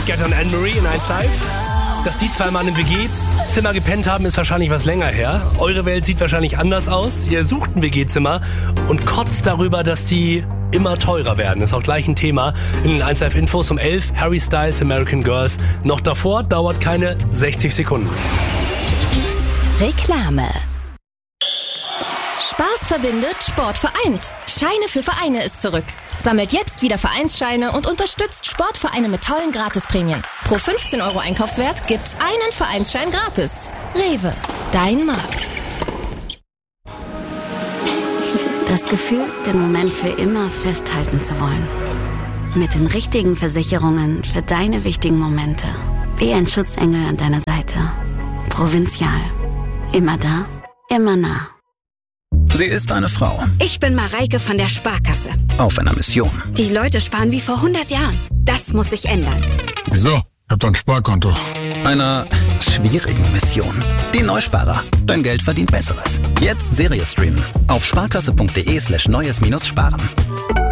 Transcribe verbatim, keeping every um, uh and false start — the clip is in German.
David Guetta und Anne-Marie in eins Live. Dass die zwei Mann im W G-Zimmer gepennt haben, ist wahrscheinlich was länger her. Eure Welt sieht wahrscheinlich anders aus. Ihr sucht ein W G-Zimmer und kotzt darüber, dass die immer teurer werden. Ist auch gleich ein Thema in den eins Live Infos um elf. Harry Styles, American Girls. Noch davor dauert keine sechzig Sekunden. Reklame. Spaß verbindet, Sport vereint. Scheine für Vereine ist zurück. Sammelt jetzt wieder Vereinsscheine und unterstützt Sportvereine mit tollen Gratisprämien. Pro fünfzehn Euro Einkaufswert gibt's einen Vereinsschein gratis. Rewe, dein Markt. Das Gefühl, den Moment für immer festhalten zu wollen. Mit den richtigen Versicherungen für deine wichtigen Momente. Wie ein Schutzengel an deiner Seite. Provinzial. Immer da, immer nah. Sie ist eine Frau. Ich bin Mareike von der Sparkasse. Auf einer Mission. Die Leute sparen wie vor hundert Jahren. Das muss sich ändern. Wieso? Ich hab doch ein Sparkonto. Einer schwierigen Mission. Die Neusparer. Dein Geld verdient Besseres. Jetzt Serie streamen. Auf sparkasse.de slash neues minus sparen.